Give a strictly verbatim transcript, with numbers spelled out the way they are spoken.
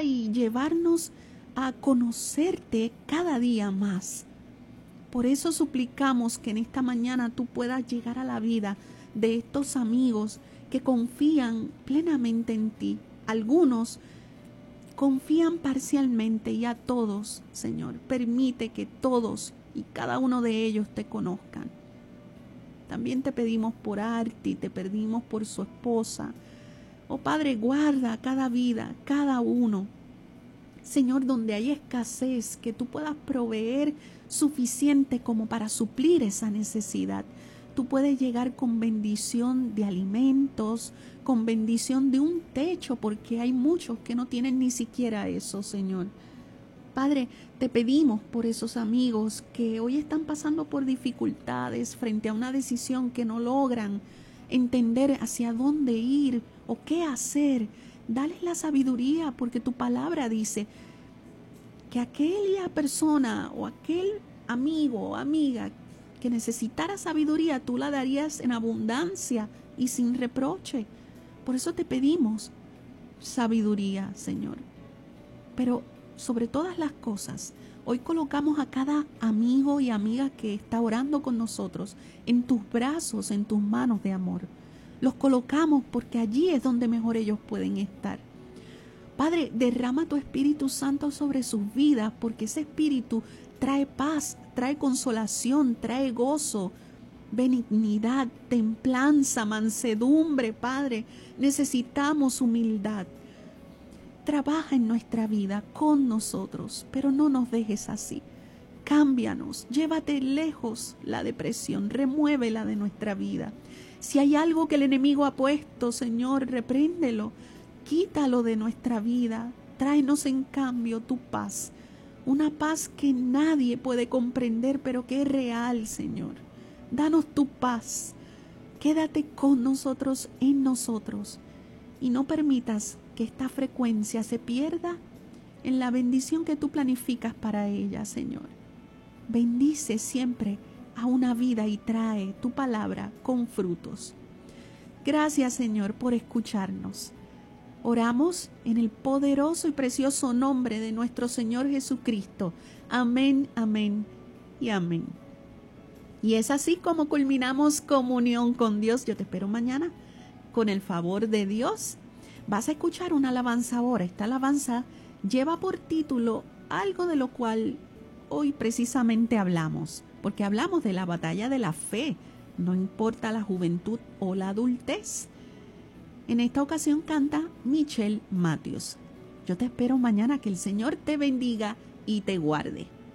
y llevarnos a conocerte cada día más. Por eso suplicamos que en esta mañana tú puedas llegar a la vida de estos amigos que confían plenamente en ti. Algunos confían parcialmente y a todos, Señor, permite que todos y cada uno de ellos te conozcan. También te pedimos por Arti, te pedimos por su esposa. Oh Padre, guarda cada vida, cada uno. Señor, donde hay escasez, que tú puedas proveer suficiente como para suplir esa necesidad. Tú puedes llegar con bendición de alimentos, con bendición de un techo, porque hay muchos que no tienen ni siquiera eso, Señor. Padre, te pedimos por esos amigos que hoy están pasando por dificultades frente a una decisión que no logran entender hacia dónde ir o qué hacer. Dales la sabiduría, porque tu palabra dice que aquella persona o aquel amigo o amiga que necesitara sabiduría, tú la darías en abundancia y sin reproche. Por eso te pedimos sabiduría, Señor. Pero sobre todas las cosas, hoy colocamos a cada amigo y amiga que está orando con nosotros en tus brazos, en tus manos de amor. Los colocamos porque allí es donde mejor ellos pueden estar. Padre, derrama tu Espíritu Santo sobre sus vidas, porque ese Espíritu trae paz, trae consolación, trae gozo, benignidad, templanza, mansedumbre, Padre. Necesitamos humildad. Trabaja en nuestra vida con nosotros, pero no nos dejes así. Cámbianos, llévate lejos la depresión, remuévela de nuestra vida. Si hay algo que el enemigo ha puesto, Señor, repréndelo, quítalo de nuestra vida. Tráenos en cambio tu paz, una paz que nadie puede comprender, pero que es real, Señor. Danos tu paz, quédate con nosotros, en nosotros, y no permitas que esta frecuencia se pierda en la bendición que tú planificas para ella, Señor. Bendice siempre a una vida y trae tu palabra con frutos. Gracias, Señor, por escucharnos. Oramos en el poderoso y precioso nombre de nuestro Señor Jesucristo. Amén, amén y amén. Y es así como culminamos comunión con Dios. Yo te espero mañana con el favor de Dios. Vas a escuchar una alabanza ahora. Esta alabanza lleva por título algo de lo cual hoy precisamente hablamos, porque hablamos de la batalla de la fe, no importa la juventud o la adultez. En esta ocasión canta Michelle Matthews. Yo te espero mañana, que el Señor te bendiga y te guarde.